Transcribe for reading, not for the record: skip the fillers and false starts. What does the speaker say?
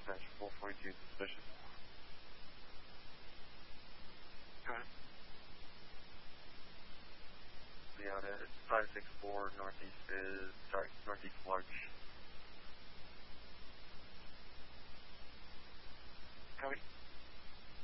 dispatch 442 suspicious. Go ahead. Yeah, it's 564 northeast Larch.